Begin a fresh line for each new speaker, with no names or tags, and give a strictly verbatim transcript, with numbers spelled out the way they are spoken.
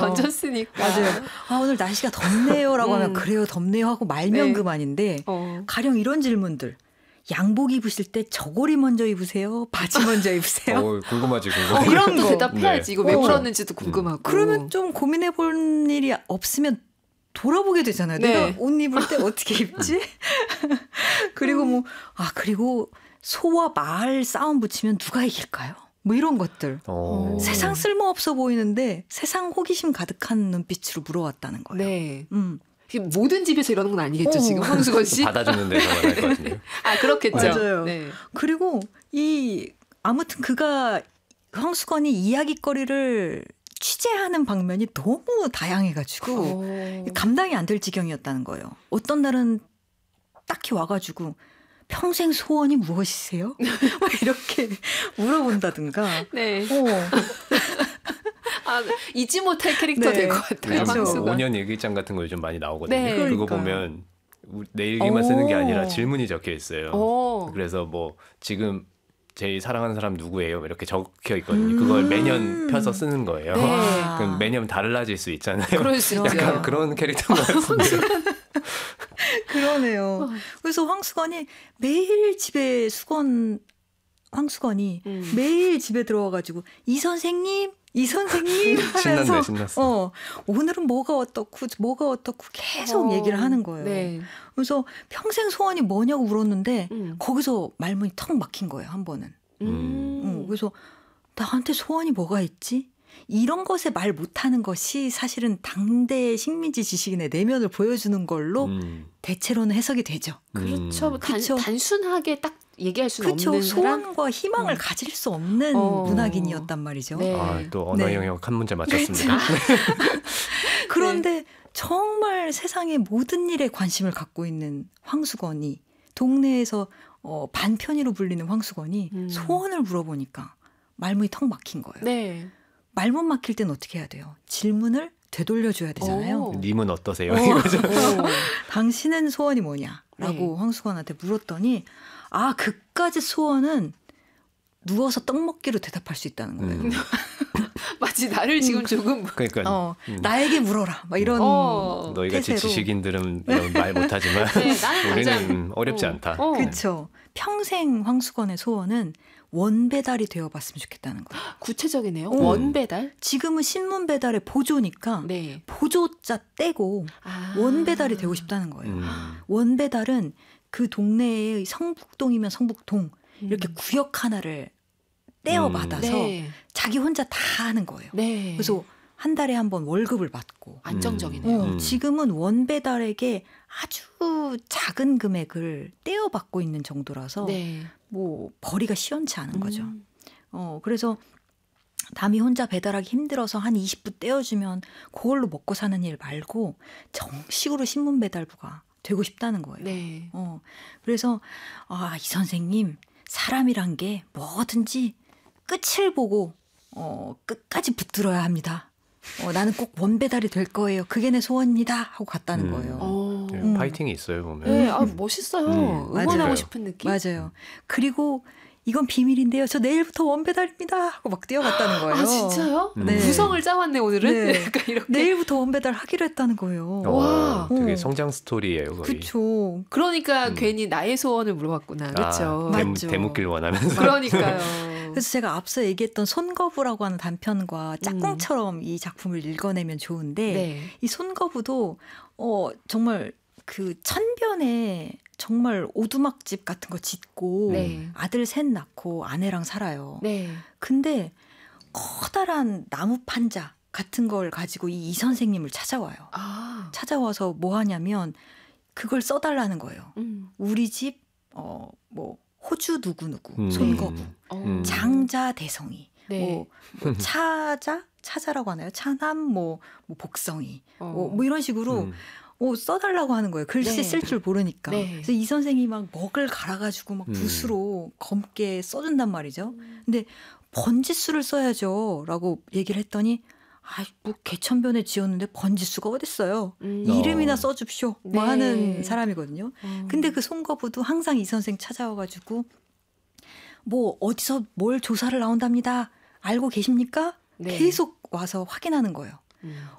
얹었으니까.
맞아요. 아, 오늘 날씨가 덥네요라고
음.
하면 그래요, 덥네요 하고 말면
네.
그만인데
어.
가령 이런 질문들. 양복 입으실 때 저고리 먼저 입으세요? 바지 먼저 입으세요?
어, 궁금하지, 궁금해.
어, 이런 거
거.
대답해야지.
네.
이거 왜
어.
물었는지도 궁금하고.
그러면 좀 고민해 볼 일이 없으면 돌아보게 되잖아요.
네.
내가 옷 입을 때 어떻게 입지? 그리고 뭐, 아, 그리고 소와 말 싸움 붙이면 누가 이길까요? 뭐 이런 것들.
어.
세상 쓸모없어 보이는데 세상 호기심 가득한 눈빛으로 물어왔다는 거예요.
네.
음.
모든 집에서 이러는 건 아니겠죠,
어.
지금 황수건 씨?
받아주는 데서만 할 것 같은데요.
아, 그렇겠죠.
맞아요.
네.
그리고 이 아무튼 그가 황수건이 이야기거리를 취재하는 방면이 너무 다양해가지고
오.
감당이 안 될 지경이었다는 거예요. 어떤 날은 딱히 와가지고 평생 소원이 무엇이세요? 이렇게 물어본다든가.
네.
어.
아, 잊지 못할 캐릭터
네.
될 것 같아요.
그렇죠.
황수건.
오 년 일기장 같은 거 요즘 많이 나오거든요.
네.
그거
그러니까요.
보면 내 일기만 쓰는 게 아니라 질문이 적혀 있어요.
오.
그래서 뭐 지금 제일 사랑하는 사람 누구예요? 이렇게 적혀 있거든요.
음.
그걸 매년 펴서 쓰는 거예요.
네.
그럼 매년 달라질 수 있잖아요.
그럴 수 있죠.
약간 그런 캐릭터인 것 같은데.
그러네요. 그래서 황수건이 매일 집에 수건 황수건이
음.
매일 집에 들어와가지고 이 선생님 이 선생님 하면서
신났네, 신났어.
어, 오늘은 뭐가 어떻고 뭐가 어떻고 계속
어.
얘기를 하는 거예요.
네.
그래서 평생 소원이 뭐냐고 물었는데
음.
거기서 말문이 턱 막힌 거예요. 한 번은.
음.
어, 그래서 나한테 소원이 뭐가 있지? 이런 것에 말 못하는 것이 사실은 당대의 식민지 지식인의 내면을 보여주는 걸로
음.
대체로는 해석이 되죠.
그렇죠.
음.
단,
그쵸.
단순하게 딱 얘기할 수는
그렇죠.
없는 사람.
소원과 희망을
음.
가질 수 없는
어.
문학인이었단 말이죠.
네.
아, 또 언어
네.
영역 한 문제 맞췄습니다.
그런데 정말 세상의 모든 일에 관심을 갖고 있는 황수건이 동네에서 어, 반편이로 불리는 황수건이
음.
소원을 물어보니까 말문이 턱 막힌 거예요.
네.
말문 막힐 땐 어떻게 해야 돼요? 질문을 되돌려줘야 되잖아요.
오.
님은 어떠세요?
어.
이거죠.
오.
당신은 소원이 뭐냐라고
네.
황수건한테 물었더니 아 그까지 소원은 누워서 떡 먹기로 대답할 수 있다는 거예요.
음.
마치 나를 지금 조금
그러니까
어,
음.
나에게 물어라. 막 이런
어.
너희 같이
태세로.
지식인들은 이런 말 못하지만
네, 나는
우리는
가장-
음, 어렵지
어.
않다.
어.
그렇죠. 평생 황수건의 소원은 원배달이 되어봤으면 좋겠다는 거예요.
구체적이네요.
어.
원배달.
지금은 신문 배달의 보조니까
네.
보조자 떼고
아.
원배달이 되고 싶다는 거예요.
음.
원배달은 그 동네의 성북동이면 성북동 이렇게
음.
구역 하나를 떼어받아서
네.
자기 혼자 다 하는 거예요.
네.
그래서 한 달에 한 번 월급을 받고
안정적이네요.
어,
음.
지금은 원배달에게 아주 작은 금액을 떼어받고 있는 정도라서
네.
뭐 벌이가 시원치 않은 거죠.
음.
어, 그래서 남이 혼자 배달하기 힘들어서 한 이십 부 떼어주면 그걸로 먹고 사는 일 말고 정식으로 신문 배달부가 되고 싶다는 거예요.
네.
어, 그래서 아, 이 선생님 사람이란 게 뭐든지 끝을 보고 어, 끝까지 붙들어야 합니다. 어, 나는 꼭 원배달이 될 거예요. 그게 내 소원입니다. 하고 갔다는
음.
거예요.
어.
네,
음.
파이팅이 있어요 보면.
네, 아, 멋있어요.
음.
응원하고
맞아요.
싶은 느낌.
맞아요. 그리고 이건 비밀인데요. 저 내일부터 원배달입니다. 하고 막 뛰어갔다는 거예요.
아, 진짜요?
음.
네.
구성을 짜왔네, 오늘은.
네.
약간 이렇게.
내일부터 원배달 하기로 했다는 거예요.
어,
와.
되게
어.
성장 스토리예요 거의.
그렇죠.
그러니까
음.
괜히 나의 소원을 물어봤구나. 그렇죠.
아, 대,
맞죠.
대묻길 원하면서.
그러니까요.
그래서 제가 앞서 얘기했던 손거부라고 하는 단편과 짝꿍처럼 이 작품을 읽어내면 좋은데
네.
이 손거부도 어, 정말 그 천변에 정말 오두막집 같은 거 짓고
네.
아들 셋 낳고 아내랑 살아요.
네.
근데 커다란 나무 판자 같은 걸 가지고 이, 이 선생님을 찾아와요.
아.
찾아와서 뭐 하냐면 그걸 써달라는 거예요.
음.
우리 집 어, 뭐 호주 누구누구
음.
손거부
어.
음.
장자 대성이
네.
뭐, 뭐 차자 차자라고 하나요? 차남 뭐, 뭐 복성이
어.
뭐, 뭐 이런 식으로
음.
어, 써달라고 하는 거예요. 글씨
네.
쓸 줄 모르니까.
네.
그래서 이 선생이 막 먹을 갈아가지고 막
음.
붓으로 검게 써준단 말이죠. 근데 번지수를 써야죠. 라고 얘기를 했더니 아, 뭐 개천변에 지었는데 번지수가 어딨어요.
음.
이름이나 써줍쇼. 뭐
네.
하는 사람이거든요.
어.
근데 그 손거부도 항상 이 선생 찾아와가지고 뭐 어디서 뭘 조사를 나온답니다. 알고 계십니까?
네.
계속 와서 확인하는 거예요.
음.